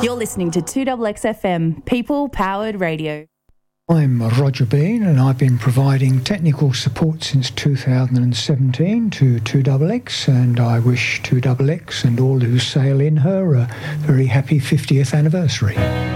You're listening to 2XXFM, People Powered Radio. I'm Roger Bean, and I've been providing technical support since 2017 to 2XX, and I wish 2XX and all who sail in her a very happy 50th anniversary.